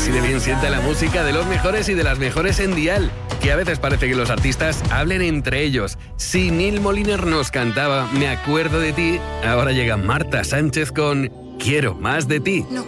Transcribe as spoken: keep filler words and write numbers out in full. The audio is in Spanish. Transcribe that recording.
Así de bien sienta la música de los mejores y de las mejores en Dial, que a veces parece que los artistas hablen entre ellos. Si Neil Moliner nos cantaba Me acuerdo de ti, ahora llega Marta Sánchez con Quiero más de ti. No